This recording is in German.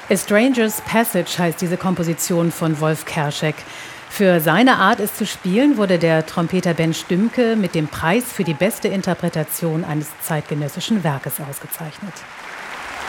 A Stranger's Passage heißt diese Komposition von Wolf Kerschek. Für seine Art, es zu spielen, wurde der Trompeter Ben Stümke mit dem Preis für die beste Interpretation eines zeitgenössischen Werkes ausgezeichnet.